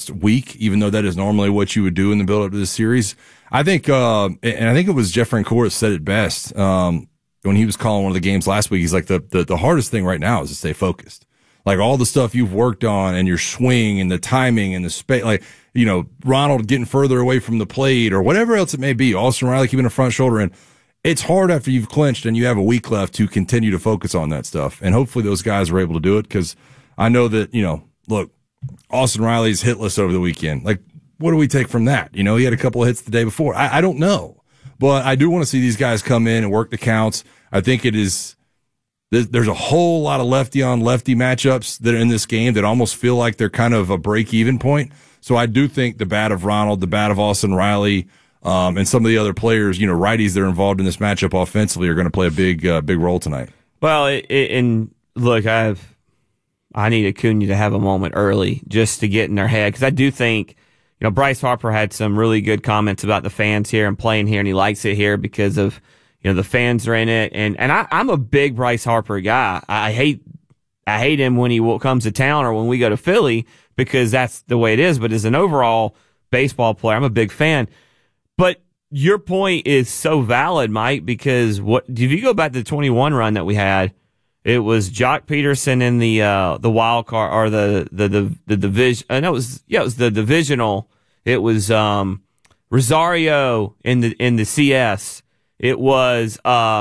last week, even though that is normally what you would do in the build up to this series. I think, and I think it was Jeff Francoeur said it best, when he was calling one of the games last week. He's like, the hardest thing right now is to stay focused. Like all the stuff you've worked on and your swing and the timing and the space, like, you know, Ronald getting further away from the plate or whatever else it may be. Austin Riley keeping a front shoulder in. It's hard after you've clinched and you have a week left to continue to focus on that stuff. And hopefully those guys were able to do it, because I know that, you know, look, Austin Riley's hitless over the weekend. Like, what do we take from that? You know, he had a couple of hits the day before. I don't know. But I do want to see these guys come in and work the counts. I think there's a whole lot of lefty on lefty matchups that are in this game that almost feel like they're kind of a break-even point. So I do think the bat of Ronald, the bat of Austin Riley, and some of the other players, you know, righties that are involved in this matchup offensively are going to play a big role tonight. Well, and look, I need Acuna to have a moment early just to get in their head, because I do think, you know, Bryce Harper had some really good comments about the fans here and playing here, and he likes it here because of, you know, the fans are in it. And I'm a big Bryce Harper guy. I hate him when he comes to town or when we go to Philly, because that's the way it is. But as an overall baseball player, I'm a big fan. But your point is so valid, Mike, because if you go back to the 21 run that we had, it was Jock Peterson in the wild card, or the division. No, it was the divisional. It was Rosario in the CS. It was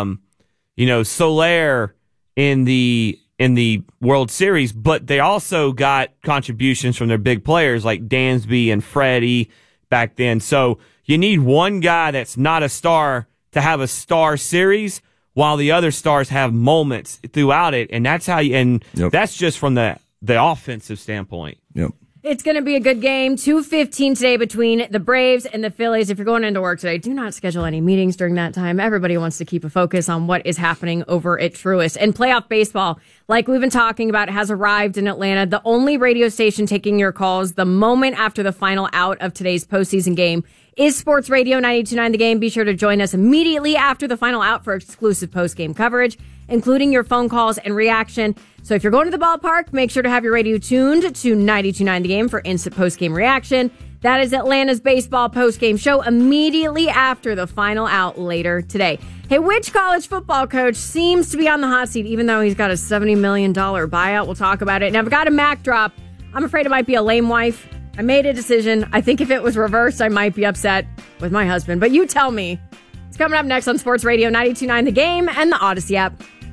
Soler in the World Series, but they also got contributions from their big players like Dansby and Freddie back then. So you need one guy that's not a star to have a star series, while the other stars have moments throughout it, and that's how that's just from the offensive standpoint. Yep. It's going to be a good game. 2:15 today between the Braves and the Phillies. If you're going into work today, do not schedule any meetings during that time. Everybody wants to keep a focus on what is happening over at Truist. And playoff baseball, like we've been talking about, has arrived in Atlanta. The only radio station taking your calls the moment after the final out of today's postseason game is Sports Radio 92.9 The Game. Be sure to join us immediately after the final out for exclusive post-game coverage, including your phone calls and reaction. So if you're going to the ballpark, make sure to have your radio tuned to 92.9 The Game for instant post-game reaction. That is Atlanta's baseball post-game show immediately after the final out later today. Hey, which college football coach seems to be on the hot seat, even though he's got a $70 million buyout? We'll talk about it. And I've got a Mac drop. I'm afraid it might be a lame wife. I made a decision. I think if it was reversed, I might be upset with my husband. But you tell me. It's coming up next on Sports Radio 92.9 The Game and the Odyssey app.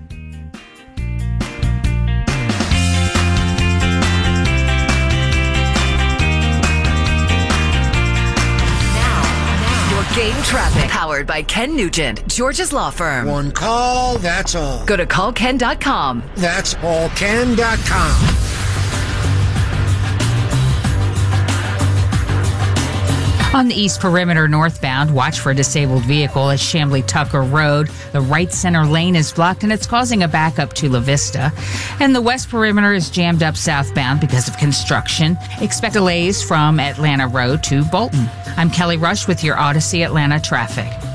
Now, your game traffic. Powered by Ken Nugent, George's law firm. One call, that's all. Go to callken.com. That's allken.com. On the East Perimeter northbound, watch for a disabled vehicle at Chamblee-Tucker Road. The right center lane is blocked, and it's causing a backup to La Vista. And the West Perimeter is jammed up southbound because of construction. Expect delays from Atlanta Road to Bolton. I'm Kelly Rush with your Odyssey Atlanta traffic.